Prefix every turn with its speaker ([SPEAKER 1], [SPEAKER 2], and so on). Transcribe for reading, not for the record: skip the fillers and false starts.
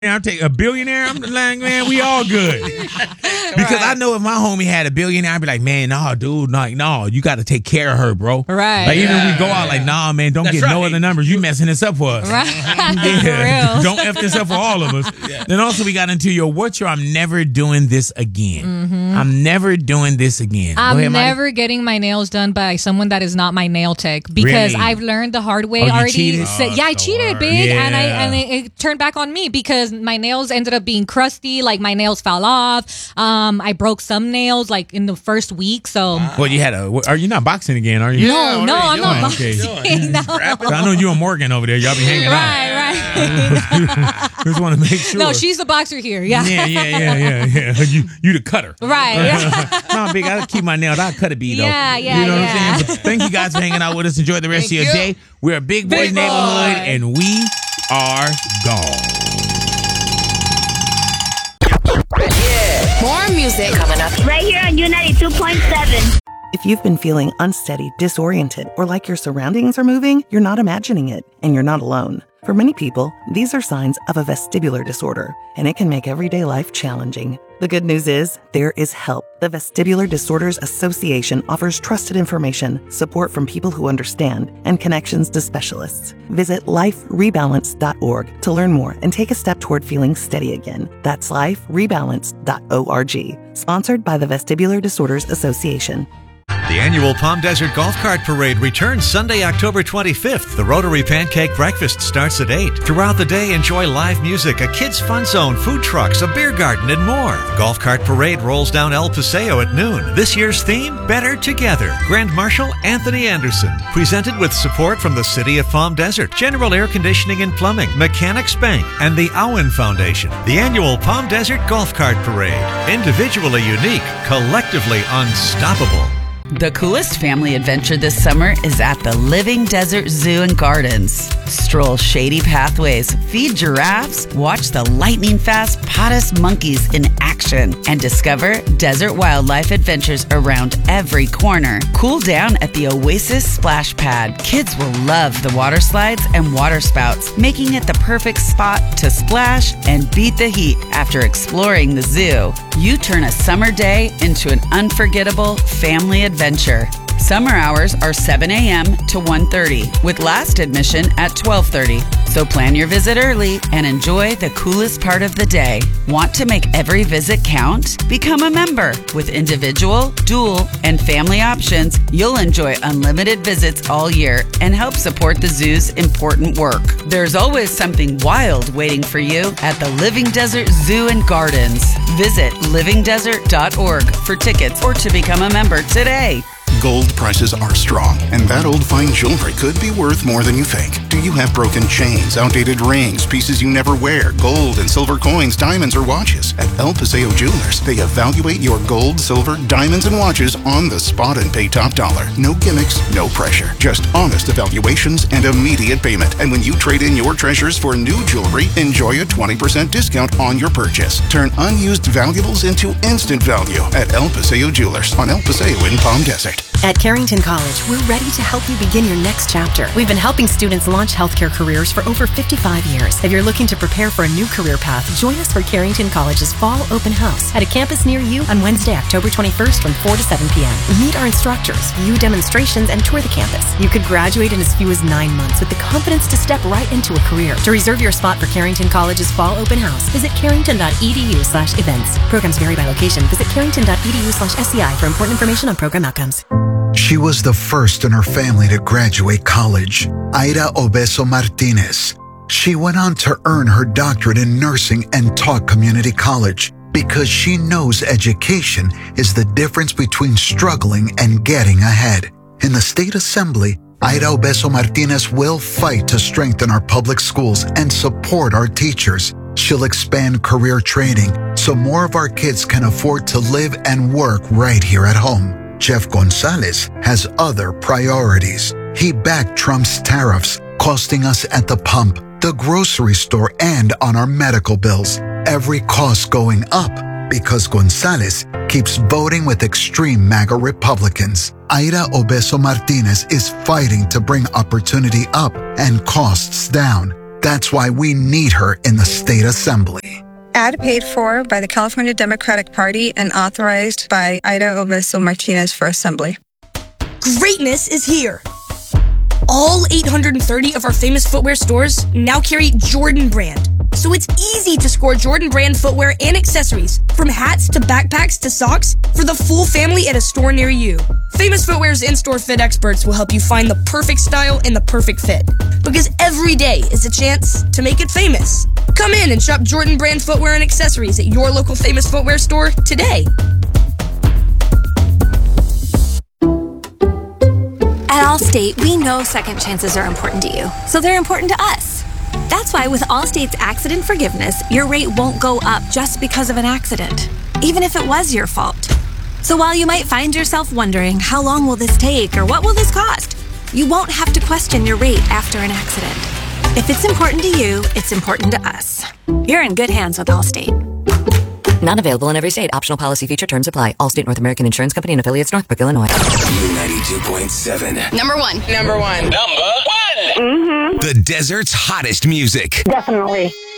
[SPEAKER 1] I'll take a billionaire. I'm like, man, we all good. Because I know if my homie had a billionaire, I'd be like, man, nah, dude, no, you got to take care of her, bro.
[SPEAKER 2] Right.
[SPEAKER 1] Like, even if we go out, like, nah, man, don't get no other numbers. You messing this up for us.
[SPEAKER 2] Right.
[SPEAKER 1] Yeah. Don't F this up for all of us. Yeah. Then also we got into I'm never doing this again. Mm-hmm. I'm never doing this again.
[SPEAKER 2] I'm never getting my nails done by someone that is not my nail tech because I've learned the hard way already.
[SPEAKER 1] Cheated?
[SPEAKER 2] I cheated big, and it turned back on me because my nails ended up being crusty. Like my nails fell off. I broke some nails like in the first week. So,
[SPEAKER 1] well, are you not boxing again? Are you?
[SPEAKER 2] No, I'm not boxing.
[SPEAKER 1] Okay. No. I know you and Morgan over there. Y'all be hanging out.
[SPEAKER 2] Right.
[SPEAKER 1] Just want to make sure.
[SPEAKER 2] No, she's the boxer here. Yeah.
[SPEAKER 1] You the cutter.
[SPEAKER 2] Right.
[SPEAKER 1] No, big. I keep my nails. I cut a bead though.
[SPEAKER 2] Yeah.
[SPEAKER 1] You know what I'm saying? But thank you guys for hanging out with us. Enjoy the rest of your day. We're a Big Boy Neighborhood, and we are gone.
[SPEAKER 3] More music coming up
[SPEAKER 4] right here on U92.7.
[SPEAKER 5] If you've been feeling unsteady, disoriented, or like your surroundings are moving, you're not imagining it, and you're not alone. For many people, these are signs of a vestibular disorder, and it can make everyday life challenging. The good news is, there is help. The Vestibular Disorders Association offers trusted information, support from people who understand, and connections to specialists. Visit liferebalance.org to learn more and take a step toward feeling steady again. That's liferebalance.org. Sponsored by the Vestibular Disorders Association.
[SPEAKER 6] The annual Palm Desert Golf Cart Parade returns Sunday, October 25th. The Rotary Pancake Breakfast starts at 8. Throughout the day, enjoy live music, a kids' fun zone, food trucks, a beer garden, and more. The Golf Cart Parade rolls down El Paseo at noon. This year's theme, Better Together. Grand Marshal Anthony Anderson. Presented with support from the City of Palm Desert, General Air Conditioning and Plumbing, Mechanics Bank, and the Owen Foundation. The annual Palm Desert Golf Cart Parade. Individually unique, collectively unstoppable.
[SPEAKER 7] The coolest family adventure this summer is at the Living Desert Zoo and Gardens. Stroll shady pathways, feed giraffes, watch the lightning-fast Potus monkeys in action, and discover desert wildlife adventures around every corner. Cool down at the Oasis Splash Pad. Kids will love the water slides and water spouts, making it the perfect spot to splash and beat the heat after exploring the zoo. You turn a summer day into an unforgettable family adventure. Summer hours are 7 a.m. to 1:30, with last admission at 12:30. So plan your visit early and enjoy the coolest part of the day. Want to make every visit count? Become a member. With individual, dual, and family options, you'll enjoy unlimited visits all year and help support the zoo's important work. There's always something wild waiting for you at the Living Desert Zoo and Gardens. Visit livingdesert.org for tickets or to become a member today.
[SPEAKER 8] Gold prices are strong, and that old fine jewelry could be worth more than you think. Do you have broken chains, outdated rings, pieces you never wear, gold and silver coins, diamonds, or watches? At El Paseo Jewelers, they evaluate your gold, silver, diamonds, and watches on the spot and pay top dollar. No gimmicks, no pressure. Just honest evaluations and immediate payment. And when you trade in your treasures for new jewelry, enjoy a 20% discount on your purchase. Turn unused valuables into instant value at El Paseo Jewelers on El Paseo in Palm Desert.
[SPEAKER 9] At Carrington College, we're ready to help you begin your next chapter. We've been helping students launch healthcare careers for over 55 years. If you're looking to prepare for a new career path, join us for Carrington College's Fall Open House at a campus near you on Wednesday, October 21st from 4 to 7 p.m. Meet our instructors, view demonstrations, and tour the campus. You could graduate in as few as 9 months with the confidence to step right into a career. To reserve your spot for Carrington College's Fall Open House, visit carrington.edu/events. Programs vary by location. Visit carrington.edu/SCI for important information on program outcomes.
[SPEAKER 10] She was the first in her family to graduate college, Aida Obeso Martinez. She went on to earn her doctorate in nursing and taught community college because she knows education is the difference between struggling and getting ahead. In the state assembly, Aida Obeso Martinez will fight to strengthen our public schools and support our teachers. She'll expand career training so more of our kids can afford to live and work right here at home. Jeff Gonzalez has other priorities. He backed Trump's tariffs, costing us at the pump, the grocery store, and on our medical bills. Every cost going up because Gonzalez keeps voting with extreme MAGA Republicans. Aida Obeso Martinez is fighting to bring opportunity up and costs down. That's why we need her in the state assembly.
[SPEAKER 3] Ad paid for by the California Democratic Party and authorized by Ida Obeso Martinez for assembly.
[SPEAKER 11] Greatness is here. All 830 of our famous footwear stores now carry Jordan brand. So it's easy to score Jordan brand footwear and accessories, from hats to backpacks to socks, for the full family at a store near you. Famous Footwear's in-store fit experts will help you find the perfect style and the perfect fit. Because every day is a chance to make it famous. Come in and shop Jordan brand footwear and accessories at your local Famous Footwear store today.
[SPEAKER 12] At Allstate, we know second chances are important to you, so they're important to us. That's why with Allstate's accident forgiveness, your rate won't go up just because of an accident, even if it was your fault. So while you might find yourself wondering, how long will this take or what will this cost? You won't have to question your rate after an accident. If it's important to you, it's important to us. You're in good hands with Allstate.
[SPEAKER 13] Not available in every state. Optional policy feature terms apply. Allstate North American Insurance Company and affiliates, Northbrook, Illinois.
[SPEAKER 14] U92.7.
[SPEAKER 15] Number one.
[SPEAKER 14] The desert's hottest music.
[SPEAKER 4] Definitely.